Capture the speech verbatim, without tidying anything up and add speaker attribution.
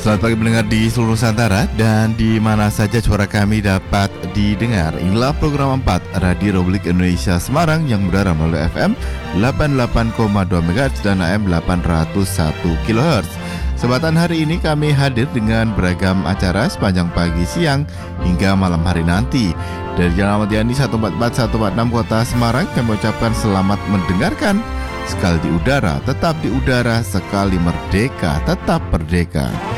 Speaker 1: Selamat pagi mendengar di seluruh Nusantara dan di mana saja suara kami dapat didengar. Inilah program empat Radio Republik Indonesia Semarang yang berada melalui F M delapan puluh delapan koma dua megahertz dan A M delapan ratus satu kilohertz. Kesempatan hari ini kami hadir dengan beragam acara sepanjang pagi, siang hingga malam hari nanti. Dari Jalan Ahmad Yani satu empat empat satu empat enam Kota Semarang, kami ucapkan selamat mendengarkan. Sekali di udara, tetap di udara. Sekali merdeka, tetap merdeka.